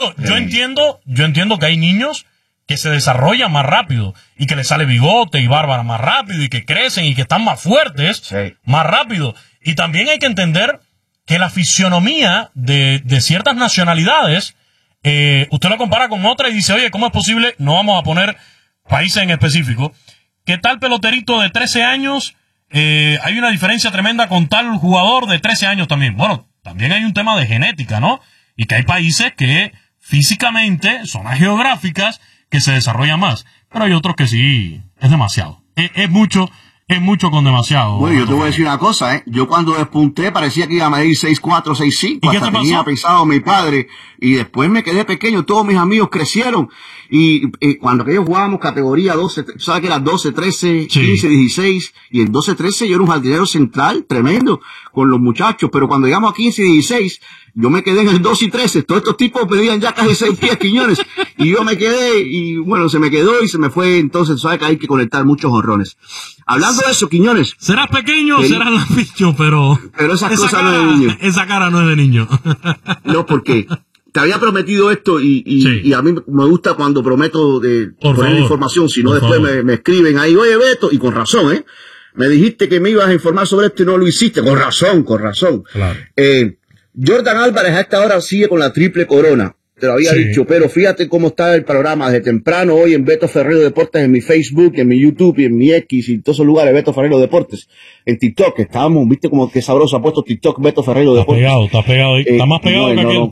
yo entiendo que hay niños que se desarrollan más rápido y que les sale bigote y bárbara más rápido y que crecen y que están más fuertes más rápido. Y también hay que entender que la fisionomía de ciertas nacionalidades, usted lo compara con otra y dice, oye, ¿cómo es posible? No vamos a poner países en específico. ¿Qué tal peloterito de 13 años? Hay una diferencia tremenda con tal jugador de 13 años también. Bueno, también hay un tema de genética, ¿no? Y que hay países que físicamente, zonas geográficas, que se desarrollan más. Pero hay otros que sí, es demasiado. Es mucho con demasiado. Bueno, yo te voy a decir una cosa, Yo cuando despunté parecía que iba a medir 6'4", 6'5", ¿Y qué hasta te tenía pasó? pensado mi padre. Y después me quedé pequeño, todos mis amigos crecieron. Y cuando aquellos jugábamos categoría 12, ¿sabes que era 12, 13, Sí. 15, 16? Y en 12, 13 yo era un jardinero central tremendo con los muchachos. Pero cuando llegamos a 15 y 16, yo me quedé en el 12 y 13. Todos estos tipos medían ya casi 6 pies, Quiñones. Y yo me quedé, y bueno, se me quedó y se me fue. Entonces, ¿sabes que hay que conectar muchos honrones? Hablando de eso, Quiñones. Serás pequeño, serás lapicho, pero esas cosas no es de niño. Esa cara no es de niño. No, porque te había prometido esto y a mí me gusta cuando prometo poner información, si no después me escriben ahí, oye Beto, y con razón, me dijiste que me ibas a informar sobre esto y no lo hiciste, con razón. Claro. Jordan Álvarez a esta hora sigue con la triple corona, te lo había dicho, pero fíjate cómo está el programa desde temprano hoy en Beto Ferrero Deportes, en mi Facebook, en mi YouTube y en mi X y en todos esos lugares, Beto Ferrero Deportes, en TikTok, estábamos, viste como que sabroso ha puesto TikTok Beto Ferrero Deportes. Está pegado ahí, está más pegado que aquel.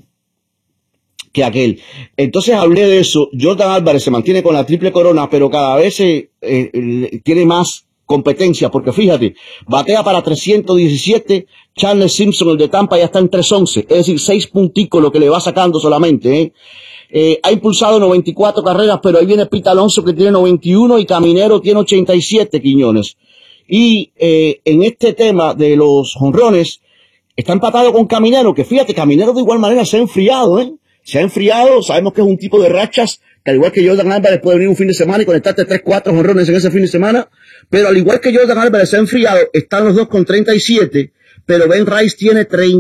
Que aquel. Entonces hablé de eso. Jordan Álvarez se mantiene con la triple corona, pero cada vez tiene más competencia, porque fíjate, batea para 317, Charles Simpson, el de Tampa, ya está en 311, es decir, 6 punticos lo que le va sacando solamente, ha impulsado 94 carreras, pero ahí viene Pete Alonso que tiene 91 y Caminero tiene 87, Quiñones. Y en este tema de los jonrones, está empatado con Caminero, que fíjate, Caminero de igual manera se ha enfriado, se ha enfriado, sabemos que es un tipo de rachas, que al igual que Jordan Álvarez puede venir un fin de semana y conectarte 3, 4 jonrones en ese fin de semana, pero al igual que Jordan Álvarez se ha enfriado, están los dos con 37, pero Ben Rice tiene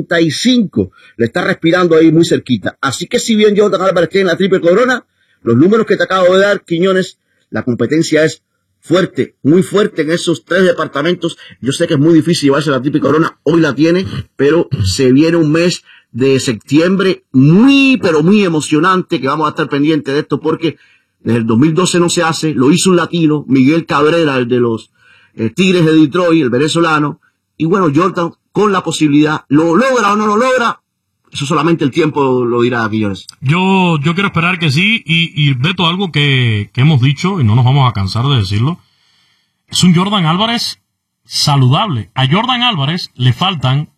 35, le está respirando ahí muy cerquita. Así que si bien Jordan Álvarez tiene la triple corona, los números que te acabo de dar, Quiñones, la competencia es fuerte, muy fuerte en esos 3 departamentos. Yo sé que es muy difícil llevarse la triple corona, hoy la tiene, pero se viene un mes de septiembre muy, pero muy emocionante, que vamos a estar pendientes de esto porque desde el 2012 no se hace, lo hizo un latino, Miguel Cabrera, el de los Tigres de Detroit, el venezolano, y bueno, Jordan con la posibilidad, ¿lo logra o no lo logra? Eso solamente el tiempo lo dirá, Quiñones. Yo quiero esperar que sí, y Beto, algo que hemos dicho, y no nos vamos a cansar de decirlo, es un Jordan Álvarez saludable. A Jordan Álvarez le faltan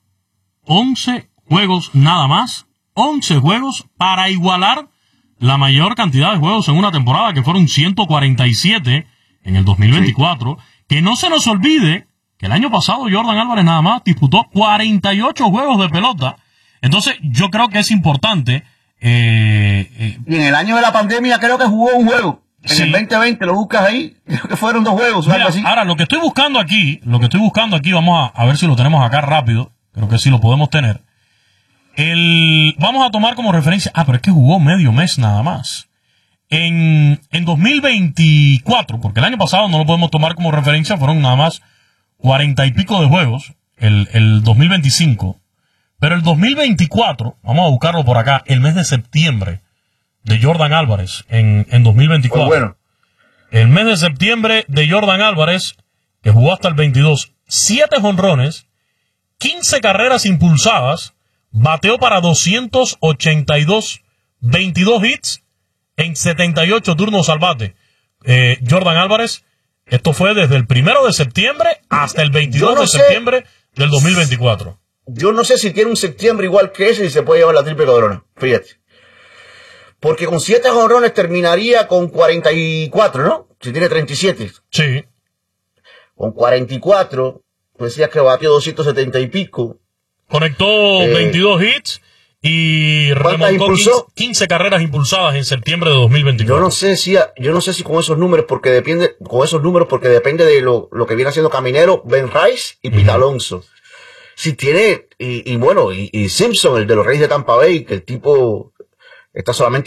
11 juegos nada más, 11 juegos para igualar la mayor cantidad de juegos en una temporada, que fueron 147 en el 2024. Sí. Que no se nos olvide que el año pasado Jordan Álvarez nada más disputó 48 juegos de pelota. Entonces yo creo que es importante. Y en el año de la pandemia creo que jugó un juego. En el 2020 lo buscas ahí, creo que fueron 2 juegos. Mira, algo así. Ahora lo que estoy buscando aquí, vamos a ver si lo tenemos acá rápido. Creo que sí lo podemos tener. Vamos a tomar como referencia, pero es que jugó medio mes nada más. En 2024, porque el año pasado no lo podemos tomar como referencia, fueron nada más 40 y pico de juegos, el 2025. Pero el 2024, vamos a buscarlo por acá, el mes de septiembre de Jordan Álvarez en 2024. Pues bueno. El mes de septiembre de Jordan Álvarez, que jugó hasta el 22, 7 jonrones, 15 carreras impulsadas, bateó para 282, 22 hits en 78 turnos al bate. Jordan Álvarez, esto fue desde el 1 de septiembre hasta el 22 de septiembre del 2024. Yo no sé si tiene un septiembre igual que ese y se puede llevar la triple corona, fíjate. Porque con 7 jonrones terminaría con 44, ¿no? Si tiene 37. Sí. Con 44, pues decías que batió 270 y pico. Conectó 22 hits y remolcó 15 carreras impulsadas en septiembre de 2024. Yo no sé si con esos números, porque depende de lo que viene haciendo Caminero, Ben Rice y Pete Alonso. Si tiene, y Simpson, el de los Reyes de Tampa Bay, que el tipo está solamente